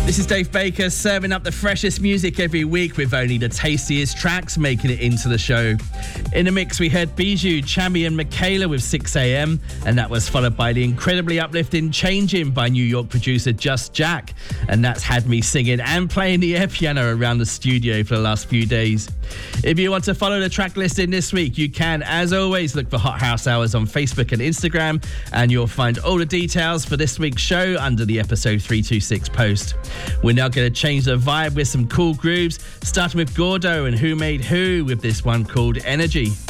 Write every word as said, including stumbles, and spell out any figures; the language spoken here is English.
This is Dave Baker, serving up the freshest music every week with only the tastiest tracks making it into the show. In the mix, we heard Bijou, Chammy and Michaela with six a.m, and that was followed by the incredibly uplifting Changing by New York producer Just Jack, and that's had me singing and playing the air piano around the studio for the last few days. If you want to follow the track listing this week, you can, as always, look for Hot House Hours on Facebook and Instagram, and you'll find all the details for this week's show under the episode three twenty-six post. We're now going to change the vibe with some cool grooves, starting with Gordo and Who Made Who with this one called Energy.